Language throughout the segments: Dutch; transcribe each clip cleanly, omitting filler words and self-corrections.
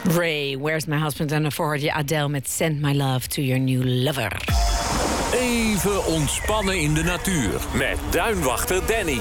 Ray, Where's My Husband? En daarvoor hoorde je Adele met Send My Love to Your New Lover. Even ontspannen in de natuur met duinwachter Danny.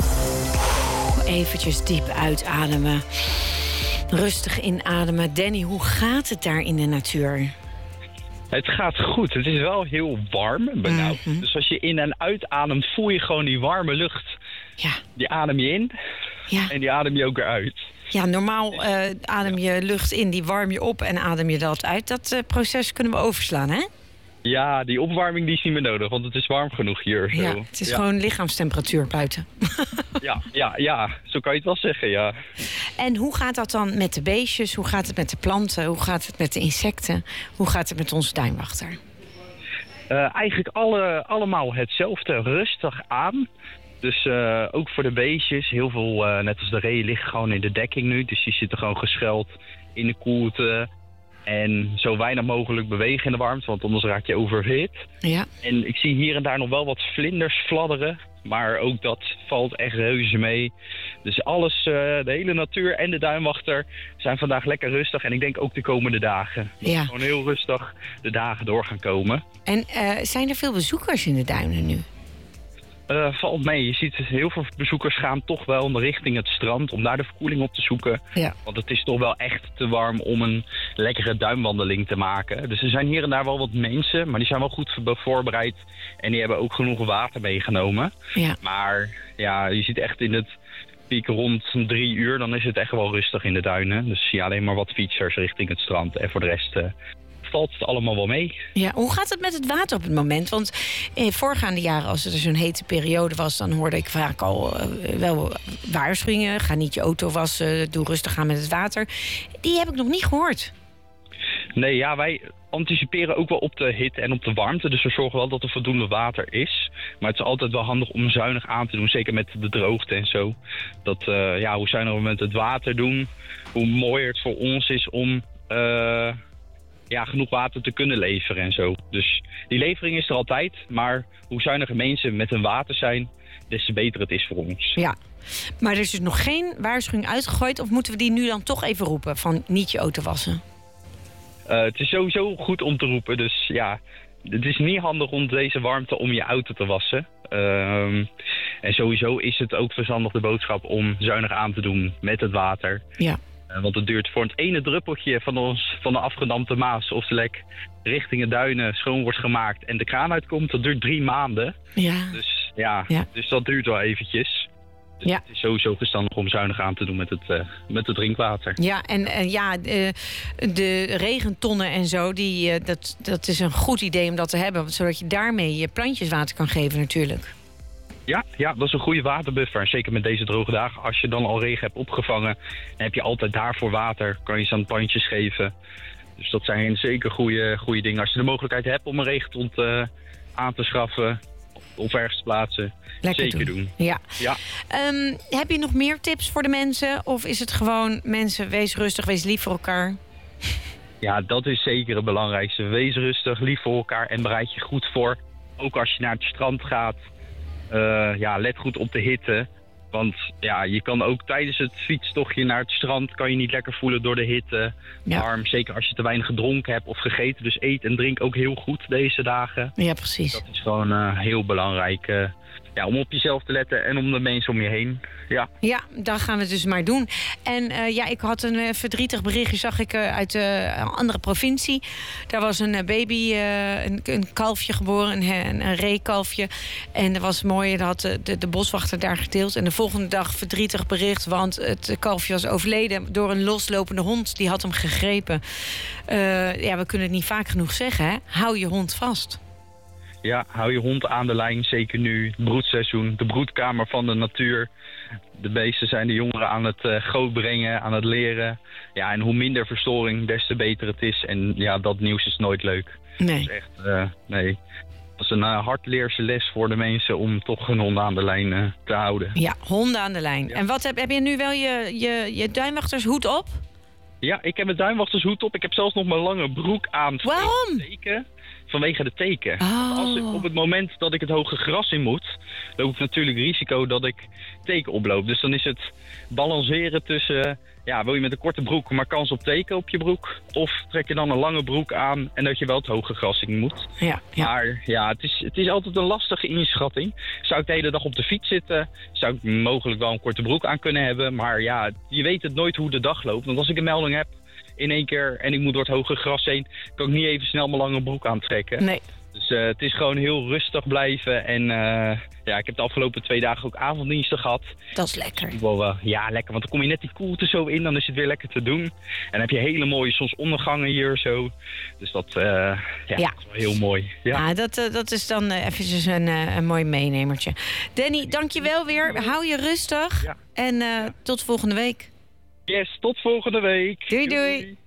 Eventjes diep uitademen. Rustig inademen. Danny, hoe gaat het daar in de natuur? Het gaat goed. Het is wel heel warm, benauwd. Mhm. Dus als je in- en uitademt, voel je gewoon die warme lucht. Ja. Die adem je in Ja. en die adem je ook eruit. Ja, normaal adem je lucht in, die warm je op en adem je dat uit. Dat proces kunnen we overslaan, hè? Ja, die opwarming die is niet meer nodig, want het is warm genoeg hier. Zo. Ja, het is gewoon lichaamstemperatuur buiten. Ja, zo kan je het wel zeggen, ja. En hoe gaat dat dan met de beestjes? Hoe gaat het met de planten? Hoe gaat het met de insecten? Hoe gaat het met onze duinwachter? Eigenlijk allemaal hetzelfde, rustig aan. Dus ook voor de beestjes, heel veel, net als de reeën, liggen gewoon in de dekking nu. Dus die zitten gewoon geschuild in de koelte. En zo weinig mogelijk bewegen in de warmte, want anders raak je overhit. Ja. En ik zie hier en daar nog wel wat vlinders fladderen. Maar ook dat valt echt reuze mee. Dus alles, de hele natuur en de duinwachter zijn vandaag lekker rustig. En ik denk ook de komende dagen. Ja. Gewoon heel rustig de dagen door gaan komen. En zijn er veel bezoekers in de duinen nu? Valt mee. Je ziet heel veel bezoekers gaan toch wel richting het strand om daar de verkoeling op te zoeken. Ja. Want het is toch wel echt te warm om een lekkere duinwandeling te maken. Dus er zijn hier en daar wel wat mensen, maar die zijn wel goed voorbereid. En die hebben ook genoeg water meegenomen. Ja. Maar ja, je ziet echt in het piek rond 3 uur, dan is het echt wel rustig in de duinen. Dus zie je alleen maar wat fietsers richting het strand. En voor de rest valt het allemaal wel mee. Ja, hoe gaat het met het water op het moment? Want voorgaande jaren, als er zo'n hete periode was, dan hoorde ik vaak al wel waarschuwingen. Ga niet je auto wassen, doe rustig aan met het water. Die heb ik nog niet gehoord. Nee, ja, wij anticiperen ook wel op de hitte en op de warmte. Dus we zorgen wel dat er voldoende water is. Maar het is altijd wel handig om zuinig aan te doen. Zeker met de droogte en zo. Dat, hoe zuiniger we met het water doen, hoe mooier het voor ons is om genoeg water te kunnen leveren en zo. Dus die levering is er altijd. Maar hoe zuiniger mensen met hun water zijn, des te beter het is voor ons. Ja, maar er is dus nog geen waarschuwing uitgegooid. Of moeten we die nu dan toch even roepen van niet je auto wassen? Het is sowieso goed om te roepen. Dus ja, het is niet handig rond deze warmte om je auto te wassen. En sowieso is het ook verstandig de boodschap om zuinig aan te doen met het water. Ja. Want het duurt voor het ene druppeltje van de afgedampte Maas of de Lek richting de duinen schoon wordt gemaakt en de kraan uitkomt, dat duurt 3 maanden. Ja. Dus dus dat duurt wel eventjes. Dus ja. Het is sowieso verstandig om zuinig aan te doen met het drinkwater. Ja, en de regentonnen en zo, dat is een goed idee om dat te hebben, zodat je daarmee je plantjes water kan geven natuurlijk. Ja, dat is een goede waterbuffer. En zeker met deze droge dagen. Als je dan al regen hebt opgevangen, dan heb je altijd daarvoor water. Kan je ze aan plantjes geven. Dus dat zijn zeker goede dingen. Als je de mogelijkheid hebt om een regenton aan te schaffen of ergens te plaatsen, lekker zeker doen. Ja. Ja. Heb je nog meer tips voor de mensen? Of is het gewoon mensen, wees rustig, wees lief voor elkaar? Ja, dat is zeker het belangrijkste. Wees rustig, lief voor elkaar en bereid je goed voor. Ook als je naar het strand gaat. Let goed op de hitte. Want ja, je kan ook tijdens het fietstochtje naar het strand kan je niet lekker voelen door de hitte. Ja. Warm, zeker als je te weinig gedronken hebt of gegeten. Dus eet en drink ook heel goed deze dagen. Ja, precies. Dat is gewoon heel belangrijk. Om op jezelf te letten en om de mensen om je heen. Ja, dat gaan we het dus maar doen. En ik had een verdrietig berichtje, zag ik uit een andere provincie. Daar was een baby, een kalfje geboren, een reekalfje. En dat was mooi, dat had de boswachter daar gedeeld. En de volgende dag verdrietig bericht, want het kalfje was overleden door een loslopende hond. Die had hem gegrepen. We kunnen het niet vaak genoeg zeggen, hè? Hou je hond vast. Ja, hou je hond aan de lijn, zeker nu, het broedseizoen, de broedkamer van de natuur. De beesten zijn de jongeren aan het grootbrengen, aan het leren. Ja, en hoe minder verstoring, des te beter het is. En ja, dat nieuws is nooit leuk. Nee. Dat is echt, nee. Dat is een hardleerse les voor de mensen om toch hun honden aan de lijn te houden. Ja, honden aan de lijn. Ja. En wat heb je nu wel je duinwachtershoed op? Ja, ik heb mijn duinwachtershoed op. Ik heb zelfs nog mijn lange broek aan. Waarom? vanwege de teken. Oh. Als ik, op het moment dat ik het hoge gras in moet, loop ik natuurlijk risico dat ik teken oploop. Dus dan is het balanceren tussen, wil je met een korte broek maar kans op teken op je broek? Of trek je dan een lange broek aan en dat je wel het hoge gras in moet? Ja. Maar het is altijd een lastige inschatting. Zou ik de hele dag op de fiets zitten, zou ik mogelijk wel een korte broek aan kunnen hebben. Maar je weet het nooit hoe de dag loopt. Want als ik een melding heb in één keer en ik moet door het hoge gras heen, kan ik niet even snel mijn lange broek aantrekken. Nee. Dus het is gewoon heel rustig blijven. En ik heb de afgelopen 2 dagen ook avonddiensten gehad. Dat is lekker. Lekker, want dan kom je net die koelte zo in, dan is het weer lekker te doen. En dan heb je hele mooie zonsondergangen hier zo. Dus dat is wel heel mooi. Ja, dat is dan eventjes een mooi meenemertje. Danny, dankjewel weer. Hou je rustig. Ja. En tot volgende week. Yes, tot volgende week. Doei.